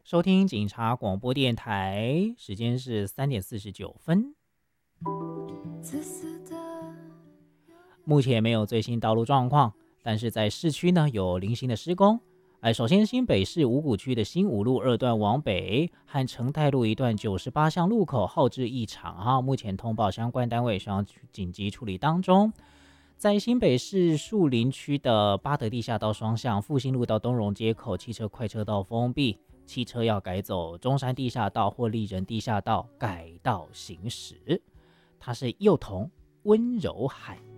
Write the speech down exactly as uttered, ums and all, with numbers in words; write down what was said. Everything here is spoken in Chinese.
收听警察广播电台，时间是三点四十九分。目前没有最新道路状况，但是在市区呢有零星的施工。哎，首先新北市五股区的新五路二段往北和成泰路一段九十八巷路口后置异常哈，目前通报相关单位需要紧急处理当中。在新北市树林区的八德地下道双向复兴路到东荣街口，汽车快车道封闭，汽车要改走中山地下道或立人地下道改道行驶。它是幼童温柔海。